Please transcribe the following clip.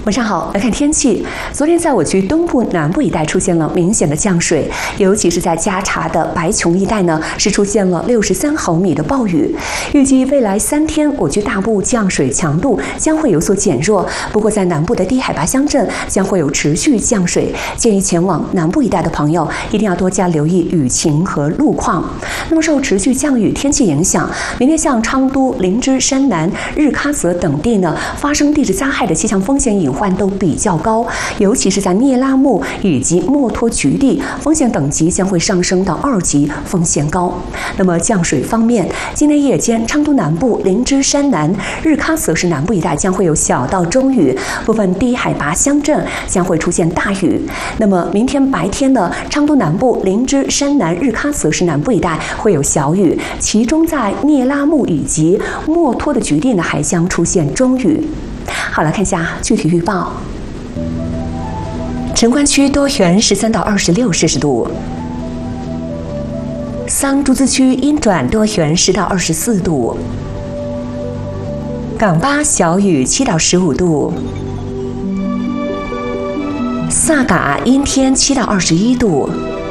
晚上好，来看天气。昨天在我区东部、南部一带出现了明显的降水，尤其是在加查的白琼一带呢，是出现了63毫米的暴雨。预计未来3天，我区大部降水强度将会有所减弱，不过在南部的低海拔乡镇将会有持续降水。建议前往南部一带的朋友一定要多加留意雨情和路况。那么受持续降雨天气影响，明天像昌都、林芝、山南、日喀则等地呢，发生地质灾害的气象风险隐患都比较高，尤其是在聂拉木以及墨脱局地，风险等级将会上升到2级，风险高。那么降水方面，今天夜间昌都南部、林芝、山南、日喀则市南部一带将会有小到中雨，部分低海拔乡镇将会出现大雨。那么明天白天呢，昌都南部、林芝、山南、日喀则市南部一带会有小雨，其中在聂拉木以及墨脱的局地呢，还将出现中雨。好，来看一下具体预报。城关区多云，13到26摄氏度；桑珠孜区阴转多云，10到24度；港巴小雨7到15度；萨嘎阴天7到21度；